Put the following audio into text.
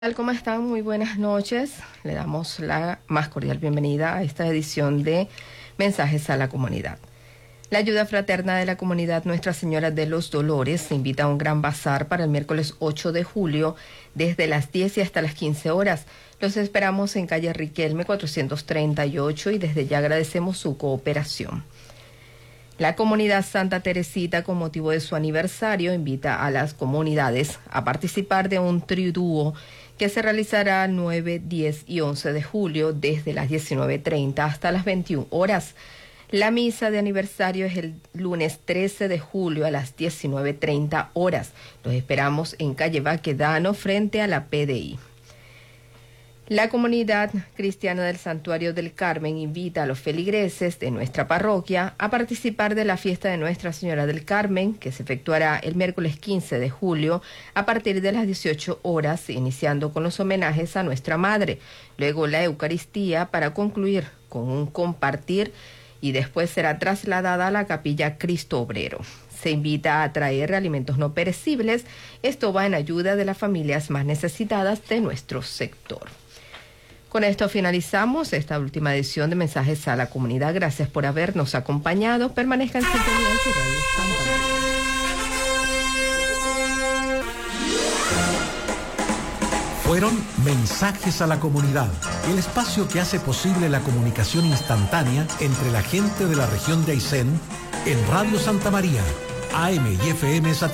¿Cómo están? Muy buenas noches. Le damos la más cordial bienvenida a esta edición de Mensajes a la Comunidad. La ayuda fraterna de la comunidad Nuestra Señora de los Dolores invita a un gran bazar para el miércoles 8 de julio desde las 10 y hasta las 15 horas. Los esperamos en calle Riquelme 438 y desde ya agradecemos su cooperación. La comunidad Santa Teresita, con motivo de su aniversario, invita a las comunidades a participar de un triduo que se realizará el 9, 10 y 11 de julio desde las 19:30 hasta las 21 horas. La misa de aniversario es el lunes 13 de julio a las 19:30 horas. Los esperamos en calle Baquedano frente a la PDI. La comunidad cristiana del Santuario del Carmen invita a los feligreses de nuestra parroquia a participar de la fiesta de Nuestra Señora del Carmen, que se efectuará el miércoles 15 de julio a partir de las 18 horas, iniciando con los homenajes a Nuestra Madre, luego la Eucaristía para concluir con un compartir y después será trasladada a la Capilla Cristo Obrero. Se invita a traer alimentos no perecibles. Esto va en ayuda de las familias más necesitadas de nuestro sector. Con esto finalizamos esta última edición de Mensajes a la Comunidad. Gracias por habernos acompañado. Permanezcan en sintonía en su radio Santa. Fueron Mensajes a la Comunidad, el espacio que hace posible la comunicación instantánea entre la gente de la región de Aysén en Radio Santa María, AM y FM